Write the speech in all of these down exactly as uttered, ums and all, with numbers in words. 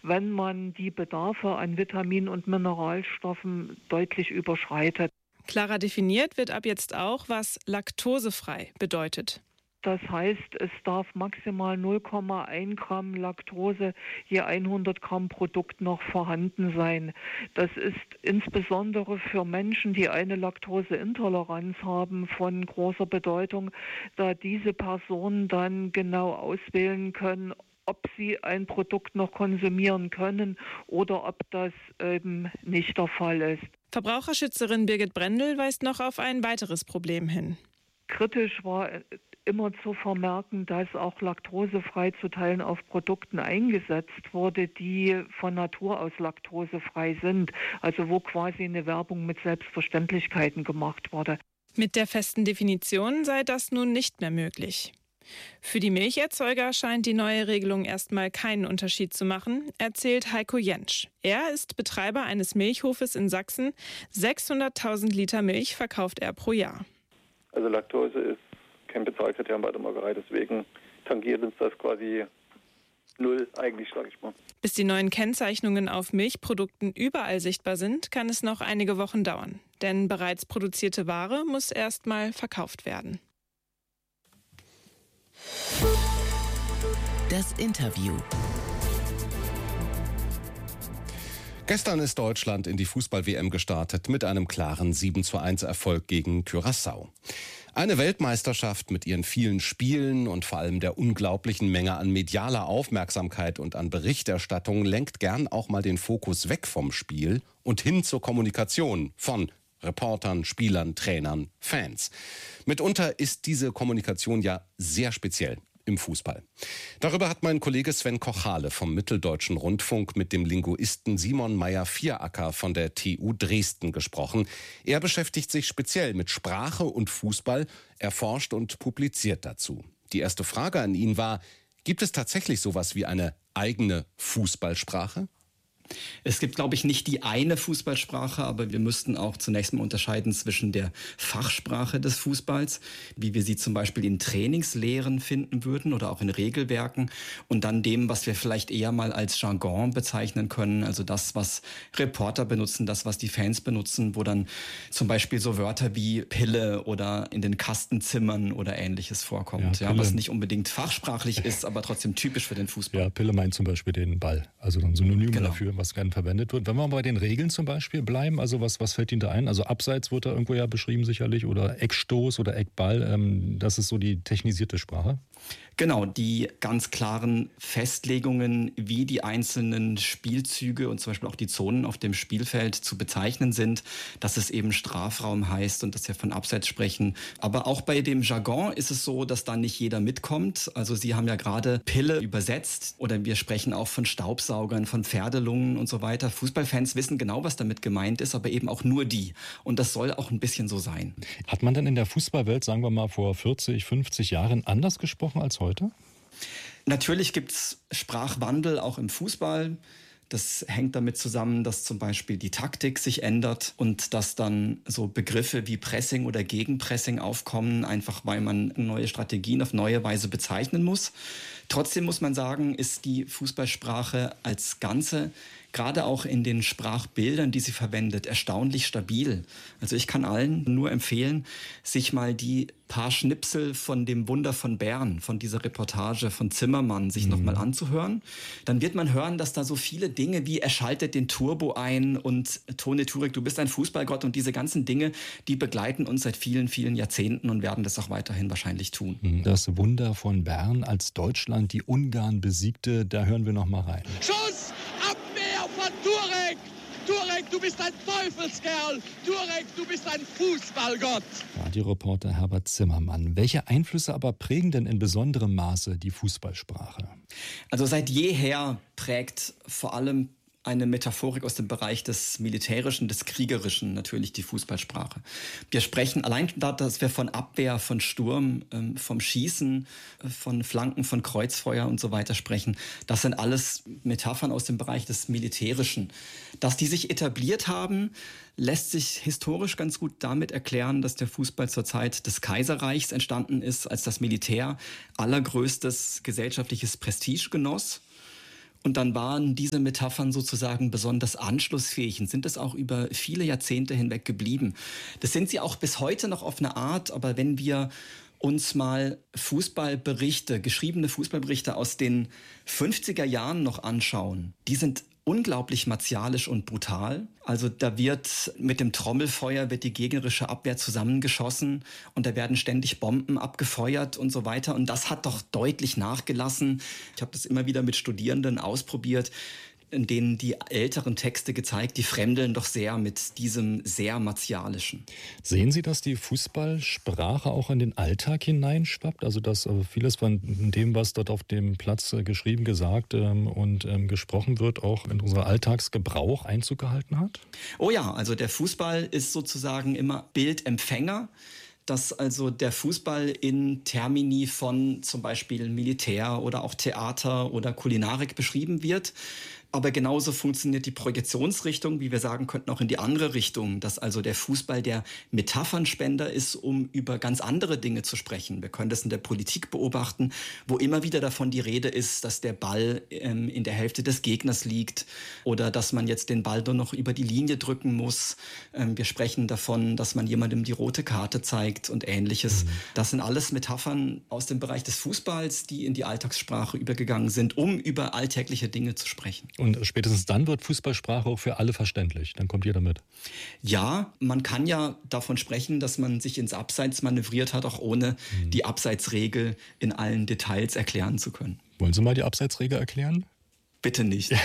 wenn man die Bedarfe an Vitaminen und Mineralstoffen deutlich überschreitet. Klarer definiert wird ab jetzt auch, was laktosefrei bedeutet. Das heißt, es darf maximal null Komma eins Gramm Laktose je hundert Gramm Produkt noch vorhanden sein. Das ist insbesondere für Menschen, die eine Laktoseintoleranz haben, von großer Bedeutung, da diese Personen dann genau auswählen können, ob sie ein Produkt noch konsumieren können oder ob das eben nicht der Fall ist. Verbraucherschützerin Birgit Brendel weist noch auf ein weiteres Problem hin. Kritisch war immer zu vermerken, dass auch laktosefrei zu Teilen auf Produkten eingesetzt wurde, die von Natur aus laktosefrei sind. Also wo quasi eine Werbung mit Selbstverständlichkeiten gemacht wurde. Mit der festen Definition sei das nun nicht mehr möglich. Für die Milcherzeuger scheint die neue Regelung erstmal keinen Unterschied zu machen, erzählt Heiko Jentsch. Er ist Betreiber eines Milchhofes in Sachsen. sechshunderttausend Liter Milch verkauft er pro Jahr. Also Laktose ist kein Bezahlkriterium bei der Molkerei, deswegen tangiert uns das quasi null eigentlich, sage ich mal. Bis die neuen Kennzeichnungen auf Milchprodukten überall sichtbar sind, kann es noch einige Wochen dauern. Denn bereits produzierte Ware muss erst mal verkauft werden. Das Interview. Gestern ist Deutschland in die Fußball-W M gestartet mit einem klaren sieben zu eins Erfolg gegen Curaçao. Eine Weltmeisterschaft mit ihren vielen Spielen und vor allem der unglaublichen Menge an medialer Aufmerksamkeit und an Berichterstattung lenkt gern auch mal den Fokus weg vom Spiel und hin zur Kommunikation von Reportern, Spielern, Trainern, Fans. Mitunter ist diese Kommunikation ja sehr speziell im Fußball. Darüber hat mein Kollege Sven Kochale vom Mitteldeutschen Rundfunk mit dem Linguisten Simon Meyer-Vieracker von der T U Dresden gesprochen. Er beschäftigt sich speziell mit Sprache und Fußball, erforscht und publiziert dazu. Die erste Frage an ihn war: Gibt es tatsächlich sowas wie eine eigene Fußballsprache? Es gibt, glaube ich, nicht die eine Fußballsprache, aber wir müssten auch zunächst mal unterscheiden zwischen der Fachsprache des Fußballs, wie wir sie zum Beispiel in Trainingslehren finden würden oder auch in Regelwerken, und dann dem, was wir vielleicht eher mal als Jargon bezeichnen können, also das, was Reporter benutzen, das, was die Fans benutzen, wo dann zum Beispiel so Wörter wie Pille oder in den Kastenzimmern oder Ähnliches vorkommt, ja, ja, was nicht unbedingt fachsprachlich ist, aber trotzdem typisch für den Fußball. Ja, Pille meint zum Beispiel den Ball, also ein Synonym genau. dafür, was gerne verwendet wird. Wenn wir mal bei den Regeln zum Beispiel bleiben, also was, was fällt Ihnen da ein? Also Abseits wird da irgendwo ja beschrieben sicherlich oder Eckstoß oder Eckball, ähm, das ist so die technisierte Sprache. Genau, die ganz klaren Festlegungen, wie die einzelnen Spielzüge und zum Beispiel auch die Zonen auf dem Spielfeld zu bezeichnen sind, dass es eben Strafraum heißt und dass wir von Abseits sprechen. Aber auch bei dem Jargon ist es so, dass da nicht jeder mitkommt. Also Sie haben ja gerade Pille übersetzt oder wir sprechen auch von Staubsaugern, von Pferdelungen und so weiter. Fußballfans wissen genau, was damit gemeint ist, aber eben auch nur die. Und das soll auch ein bisschen so sein. Hat man denn in der Fußballwelt, sagen wir mal, vor vierzig, fünfzig Jahren anders gesprochen als heute? Natürlich gibt es Sprachwandel auch im Fußball. Das hängt damit zusammen, dass zum Beispiel die Taktik sich ändert und dass dann so Begriffe wie Pressing oder Gegenpressing aufkommen, einfach weil man neue Strategien auf neue Weise bezeichnen muss. Trotzdem muss man sagen, ist die Fußballsprache als Ganze, gerade auch in den Sprachbildern, die sie verwendet, erstaunlich stabil. Also ich kann allen nur empfehlen, sich mal die paar Schnipsel von dem Wunder von Bern, von dieser Reportage von Zimmermann, sich mhm. nochmal anzuhören. Dann wird man hören, dass da so viele Dinge wie er schaltet den Turbo ein und Tone Turek, du bist ein Fußballgott und diese ganzen Dinge, die begleiten uns seit vielen, vielen Jahrzehnten und werden das auch weiterhin wahrscheinlich tun. Das Wunder von Bern, als Deutschland die Ungarn besiegte, da hören wir noch mal rein. Schuss! Abwehr von Turek! Turek, du bist ein Teufelskerl! Turek, du bist ein Fußballgott! Radioreporter Herbert Zimmermann. Welche Einflüsse aber prägen denn in besonderem Maße die Fußballsprache? Also seit jeher prägt vor allem eine Metaphorik aus dem Bereich des Militärischen, des Kriegerischen natürlich die Fußballsprache. Wir sprechen allein da, dass wir von Abwehr, von Sturm, ähm, vom Schießen, äh, von Flanken, von Kreuzfeuer und so weiter sprechen. Das sind alles Metaphern aus dem Bereich des Militärischen. Dass die sich etabliert haben, lässt sich historisch ganz gut damit erklären, dass der Fußball zur Zeit des Kaiserreichs entstanden ist, als das Militär allergrößtes gesellschaftliches Prestige genoss. Und dann waren diese Metaphern sozusagen besonders anschlussfähig und sind es auch über viele Jahrzehnte hinweg geblieben. Das sind sie auch bis heute noch auf eine Art, aber wenn wir uns mal Fußballberichte, geschriebene Fußballberichte aus den fünfziger Jahren noch anschauen, die sind unglaublich martialisch und brutal. Also da wird mit dem Trommelfeuer wird die gegnerische Abwehr zusammengeschossen und da werden ständig Bomben abgefeuert und so weiter. Und das hat doch deutlich nachgelassen. Ich habe das immer wieder mit Studierenden ausprobiert, in denen die älteren Texte gezeigt, die fremdeln doch sehr mit diesem sehr martialischen. Sehen Sie, dass die Fußballsprache auch in den Alltag hineinschwappt? Also dass vieles von dem, was dort auf dem Platz geschrieben, gesagt und gesprochen wird, auch in unser Alltagsgebrauch Einzug gehalten hat? Oh ja, also der Fußball ist sozusagen immer Bildempfänger. Dass also der Fußball in Termini von zum Beispiel Militär oder auch Theater oder Kulinarik beschrieben wird. Aber genauso funktioniert die Projektionsrichtung, wie wir sagen könnten, auch in die andere Richtung, dass also der Fußball der Metaphernspender ist, um über ganz andere Dinge zu sprechen. Wir können das in der Politik beobachten, wo immer wieder davon die Rede ist, dass der Ball ähm, in der Hälfte des Gegners liegt oder dass man jetzt den Ball nur noch über die Linie drücken muss. Ähm, wir sprechen davon, dass man jemandem die rote Karte zeigt und Ähnliches. Mhm. Das sind alles Metaphern aus dem Bereich des Fußballs, die in die Alltagssprache übergegangen sind, um über alltägliche Dinge zu sprechen. Und spätestens dann wird Fußballsprache auch für alle verständlich. Dann kommt jeder mit. Ja, man kann ja davon sprechen, dass man sich ins Abseits manövriert hat, auch ohne mhm. die Abseitsregel in allen Details erklären zu können. Wollen Sie mal die Abseitsregel erklären? Bitte nicht.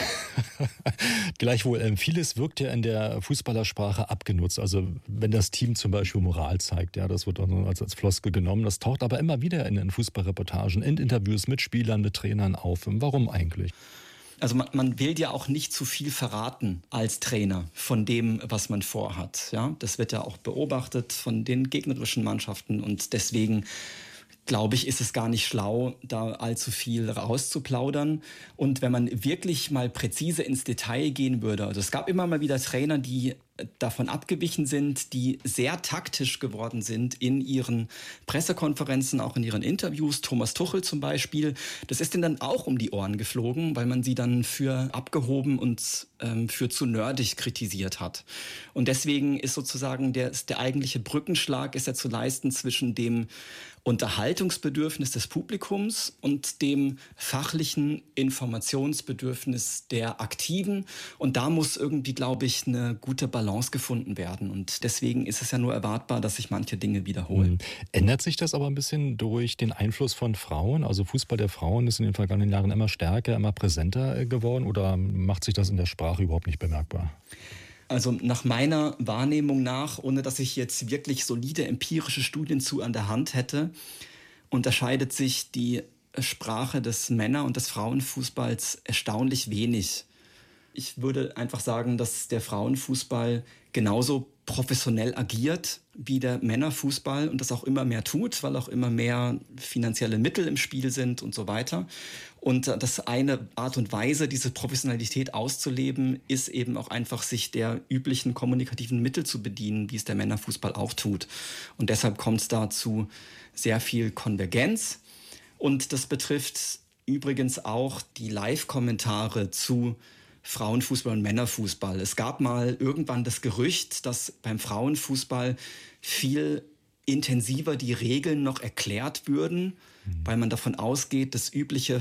Gleichwohl, ähm, vieles wirkt ja in der Fußballersprache abgenutzt. Also wenn das Team zum Beispiel Moral zeigt, ja, das wird dann als, als Floskel genommen. Das taucht aber immer wieder in den Fußballreportagen, in Interviews mit Spielern, mit Trainern auf. Warum eigentlich? Also man, man will ja auch nicht zu viel verraten als Trainer von dem, was man vorhat. Ja, das wird ja auch beobachtet von den gegnerischen Mannschaften und deswegen glaube ich, ist es gar nicht schlau, da allzu viel rauszuplaudern. Und wenn man wirklich mal präzise ins Detail gehen würde, also es gab immer mal wieder Trainer, die davon abgewichen sind, die sehr taktisch geworden sind in ihren Pressekonferenzen, auch in ihren Interviews. Thomas Tuchel zum Beispiel, das ist denen dann auch um die Ohren geflogen, weil man sie dann für abgehoben und ähm, für zu nerdig kritisiert hat. Und deswegen ist sozusagen der, der eigentliche Brückenschlag ist ja zu leisten zwischen dem Unterhaltungsbedürfnis des Publikums und dem fachlichen Informationsbedürfnis der Aktiven. Und da muss irgendwie, glaube ich, eine gute Balance gefunden werden. Und deswegen ist es ja nur erwartbar, dass sich manche Dinge wiederholen. Mhm. Ändert sich das aber ein bisschen durch den Einfluss von Frauen? Also Fußball der Frauen ist in den vergangenen Jahren immer stärker, immer präsenter geworden oder macht sich das in der Sprache überhaupt nicht bemerkbar? Also nach meiner Wahrnehmung nach, ohne dass ich jetzt wirklich solide empirische Studien zu an der Hand hätte, unterscheidet sich die Sprache des Männer- und des Frauenfußballs erstaunlich wenig. Ich würde einfach sagen, dass der Frauenfußball genauso professionell agiert wie der Männerfußball und das auch immer mehr tut, weil auch immer mehr finanzielle Mittel im Spiel sind und so weiter. Und das eine Art und Weise, diese Professionalität auszuleben, ist eben auch einfach, sich der üblichen kommunikativen Mittel zu bedienen, wie es der Männerfußball auch tut. Und deshalb kommt es da zu sehr viel Konvergenz. Und das betrifft übrigens auch die Live-Kommentare zu Frauenfußball und Männerfußball. Es gab mal irgendwann das Gerücht, dass beim Frauenfußball viel intensiver die Regeln noch erklärt würden, weil man davon ausgeht, das übliche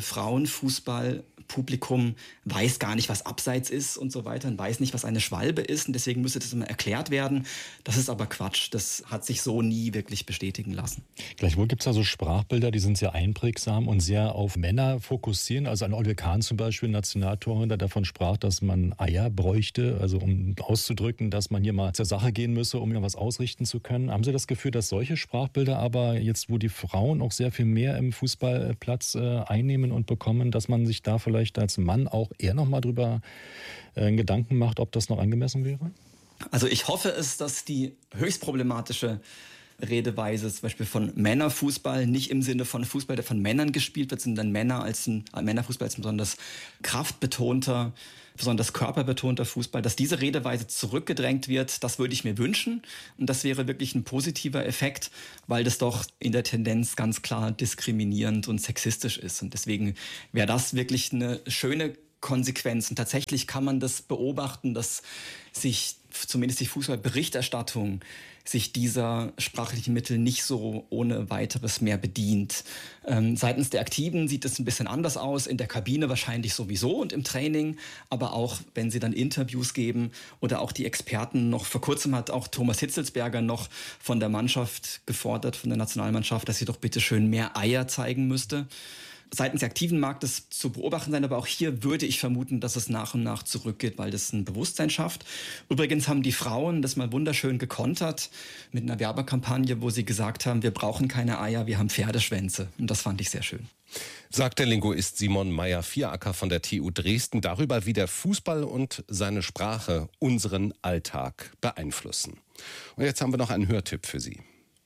Frauenfußballpublikum weiß gar nicht, was Abseits ist und so weiter und weiß nicht, was eine Schwalbe ist und deswegen müsste das immer erklärt werden. Das ist aber Quatsch. Das hat sich so nie wirklich bestätigen lassen. Gleichwohl gibt es da so Sprachbilder, die sind sehr einprägsam und sehr auf Männer fokussieren. Also an Oliver Kahn zum Beispiel, Nationaltorhüter, der davon sprach, dass man Eier bräuchte, also um auszudrücken, dass man hier mal zur Sache gehen müsse, um irgendwas ausrichten zu können. Haben Sie das Gefühl, dass solche Sprachbilder aber jetzt, wo die Frauen auch sehr viel mehr im Fußballplatz äh, einnehmen und bekommen, dass man sich da vielleicht als Mann auch eher noch mal drüber äh, Gedanken macht, ob das noch angemessen wäre? Also ich hoffe es, dass die höchst problematische Redeweise zum Beispiel von Männerfußball, nicht im Sinne von Fußball, der von Männern gespielt wird, sondern Männer als ein, Männerfußball als ein besonders kraftbetonter, besonders körperbetonter Fußball, dass diese Redeweise zurückgedrängt wird, das würde ich mir wünschen. Und das wäre wirklich ein positiver Effekt, weil das doch in der Tendenz ganz klar diskriminierend und sexistisch ist. Und deswegen wäre das wirklich eine schöne Konsequenzen. Tatsächlich kann man das beobachten, dass sich zumindest die Fußballberichterstattung sich dieser sprachlichen Mittel nicht so ohne weiteres mehr bedient. Ähm, seitens der Aktiven sieht es ein bisschen anders aus, in der Kabine wahrscheinlich sowieso und im Training, aber auch wenn sie dann Interviews geben oder auch die Experten noch, vor kurzem hat auch Thomas Hitzelsberger noch von der Mannschaft gefordert, von der Nationalmannschaft, dass sie doch bitte schön mehr Eier zeigen müsste. Seitens der Aktiven mag das zu beobachten sein, aber auch hier würde ich vermuten, dass es nach und nach zurückgeht, weil das ein Bewusstsein schafft. Übrigens haben die Frauen das mal wunderschön gekontert mit einer Werbekampagne, wo sie gesagt haben, wir brauchen keine Eier, wir haben Pferdeschwänze. Und das fand ich sehr schön. Sagt der Linguist Simon Meyer-Vieracker von der T U Dresden darüber, wie der Fußball und seine Sprache unseren Alltag beeinflussen. Und jetzt haben wir noch einen Hörtipp für Sie.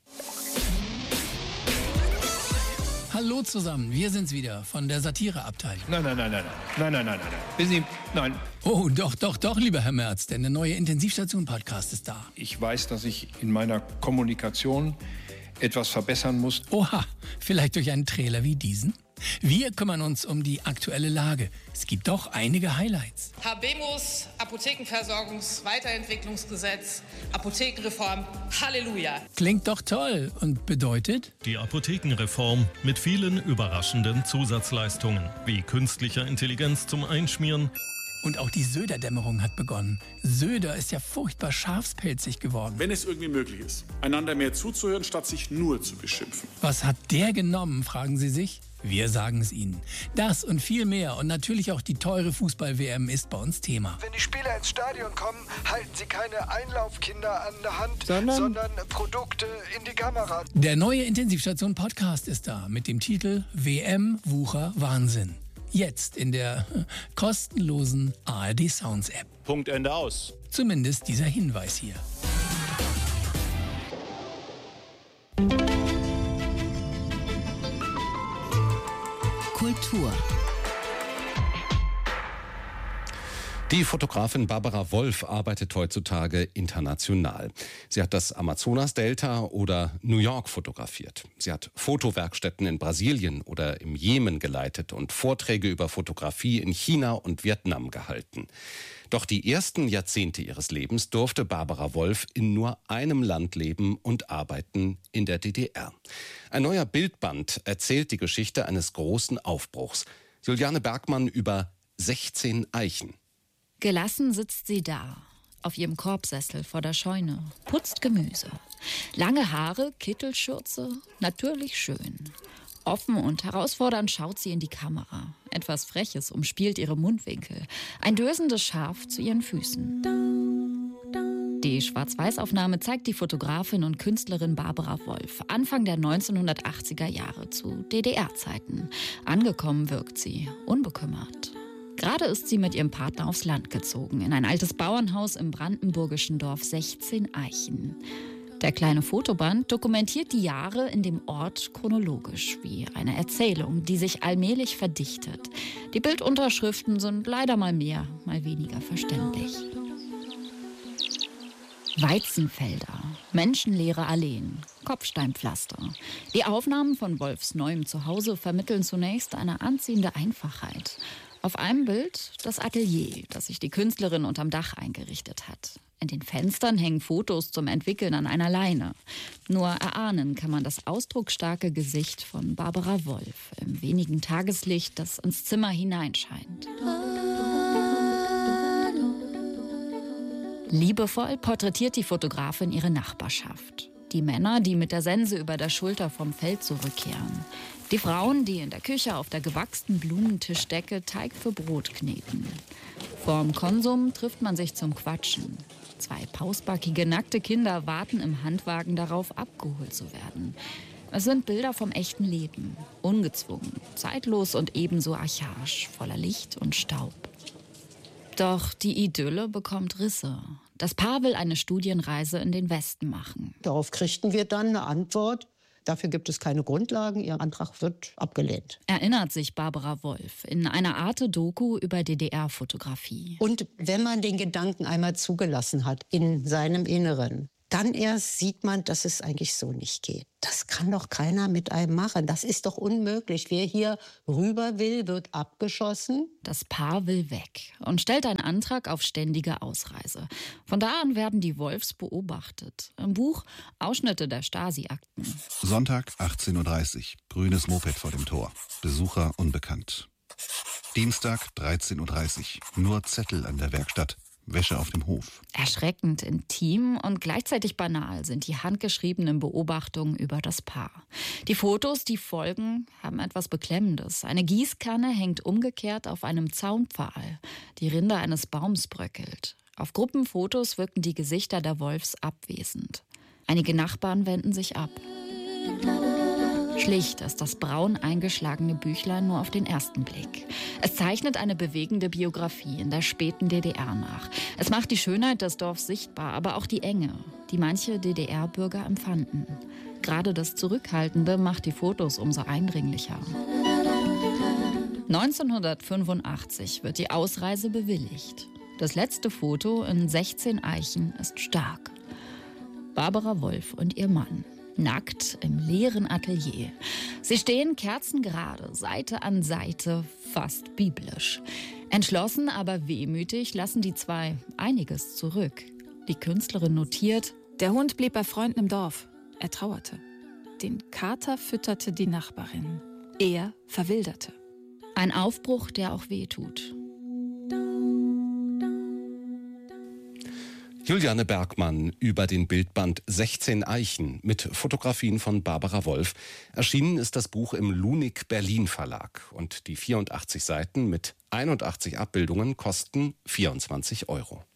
Hallo zusammen, wir sind's wieder von der Satireabteilung. Nein, nein, nein, nein, nein, nein, nein, nein, nein. Wissen Sie, nein. Oh, doch, doch, doch, lieber Herr Merz, denn der neue Intensivstation-Podcast ist da. Ich weiß, dass ich in meiner Kommunikation etwas verbessern muss. Oha, vielleicht durch einen Trailer wie diesen? Wir kümmern uns um die aktuelle Lage. Es gibt doch einige Highlights. Habemus, Apothekenversorgungs-Weiterentwicklungsgesetz, Apothekenreform, Halleluja. Klingt doch toll und bedeutet? Die Apothekenreform mit vielen überraschenden Zusatzleistungen, wie künstlicher Intelligenz zum Einschmieren. Und auch die Söder-Dämmerung hat begonnen. Söder ist ja furchtbar schafspelzig geworden. Wenn es irgendwie möglich ist, einander mehr zuzuhören, statt sich nur zu beschimpfen. Was hat der genommen, fragen Sie sich? Wir sagen es Ihnen. Das und viel mehr und natürlich auch die teure Fußball-W M ist bei uns Thema. Wenn die Spieler ins Stadion kommen, halten sie keine Einlaufkinder an der Hand, sondern, sondern Produkte in die Kamera. Der neue Intensivstation-Podcast ist da mit dem Titel W M Wucher Wahnsinn. Jetzt in der kostenlosen A R D Sounds App. Punkt, Ende, aus. Zumindest dieser Hinweis hier. Kultur. Die Fotografin Barbara Wolf arbeitet heutzutage international. Sie hat das Amazonas-Delta oder New York fotografiert. Sie hat Fotowerkstätten in Brasilien oder im Jemen geleitet und Vorträge über Fotografie in China und Vietnam gehalten. Doch die ersten Jahrzehnte ihres Lebens durfte Barbara Wolf in nur einem Land leben und arbeiten, in der D D R. Ein neuer Bildband erzählt die Geschichte eines großen Aufbruchs. Juliane Bergmann über sechzehn Eichen. Gelassen sitzt sie da, auf ihrem Korbsessel vor der Scheune, putzt Gemüse. Lange Haare, Kittelschürze, natürlich schön. Offen und herausfordernd schaut sie in die Kamera. Etwas Freches umspielt ihre Mundwinkel. Ein dösendes Schaf zu ihren Füßen. Die Schwarz-Weiß-Aufnahme zeigt die Fotografin und Künstlerin Barbara Wolf Anfang der neunzehnhundertachtziger Jahre zu D D R-Zeiten. Angekommen wirkt sie, unbekümmert. Gerade ist sie mit ihrem Partner aufs Land gezogen, in ein altes Bauernhaus im brandenburgischen Dorf sechzehn Eichen. Der kleine Fotoband dokumentiert die Jahre in dem Ort chronologisch, wie eine Erzählung, die sich allmählich verdichtet. Die Bildunterschriften sind leider mal mehr, mal weniger verständlich. Weizenfelder, menschenleere Alleen, Kopfsteinpflaster. Die Aufnahmen von Wolfs neuem Zuhause vermitteln zunächst eine anziehende Einfachheit. Auf einem Bild das Atelier, das sich die Künstlerin unterm Dach eingerichtet hat. In den Fenstern hängen Fotos zum Entwickeln an einer Leine. Nur erahnen kann man das ausdrucksstarke Gesicht von Barbara Wolf im wenigen Tageslicht, das ins Zimmer hineinscheint. Liebevoll porträtiert die Fotografin ihre Nachbarschaft. Die Männer, die mit der Sense über der Schulter vom Feld zurückkehren. Die Frauen, die in der Küche auf der gewachsenen Blumenttischdecke Teig für Brot kneten. Vorm Konsum trifft man sich zum Quatschen. Zwei pausbackige, nackte Kinder warten im Handwagen darauf, abgeholt zu werden. Es sind Bilder vom echten Leben. Ungezwungen, zeitlos und ebenso archaisch, voller Licht und Staub. Doch die Idylle bekommt Risse. Das Paar will eine Studienreise in den Westen machen. Darauf kriegten wir dann eine Antwort. Dafür gibt es keine Grundlagen. Ihr Antrag wird abgelehnt. Erinnert sich Barbara Wolf in einer Arte-Doku über D D R-Fotografie. Und wenn man den Gedanken einmal zugelassen hat in seinem Inneren, Dann erst sieht man, dass es eigentlich so nicht geht. Das kann doch keiner mit einem machen. Das ist doch unmöglich. Wer hier rüber will, wird abgeschossen. Das Paar will weg und stellt einen Antrag auf ständige Ausreise. Von da an werden die Wolfs beobachtet. Im Buch Ausschnitte der Stasi-Akten. Sonntag, achtzehn Uhr dreißig. Grünes Moped vor dem Tor. Besucher unbekannt. Dienstag, dreizehn Uhr dreißig. Nur Zettel an der Werkstatt. Wäsche auf dem Hof. Erschreckend intim und gleichzeitig banal sind die handgeschriebenen Beobachtungen über das Paar. Die Fotos, die folgen, haben etwas Beklemmendes. Eine Gießkanne hängt umgekehrt auf einem Zaunpfahl. Die Rinde eines Baums bröckelt. Auf Gruppenfotos wirken die Gesichter der Wolfs abwesend. Einige Nachbarn wenden sich ab. Schlicht ist das braun eingeschlagene Büchlein nur auf den ersten Blick. Es zeichnet eine bewegende Biografie in der späten D D R nach. Es macht die Schönheit des Dorfs sichtbar, aber auch die Enge, die manche D D R-Bürger empfanden. Gerade das Zurückhaltende macht die Fotos umso eindringlicher. neunzehnhundertfünfundachtzig wird die Ausreise bewilligt. Das letzte Foto in sechzehn Eichen ist stark. Barbara Wolf und ihr Mann. Nackt im leeren Atelier. Sie stehen kerzengerade, Seite an Seite, fast biblisch. Entschlossen, aber wehmütig lassen die zwei einiges zurück. Die Künstlerin notiert: Der Hund blieb bei Freunden im Dorf. Er trauerte. Den Kater fütterte die Nachbarin. Er verwilderte. Ein Aufbruch, der auch wehtut. Juliane Bergmann über den Bildband sechzehn Eichen mit Fotografien von Barbara Wolf. Erschienen ist das Buch im Lunig Berlin Verlag und die vierundachtzig Seiten mit einundachtzig Abbildungen kosten vierundzwanzig Euro.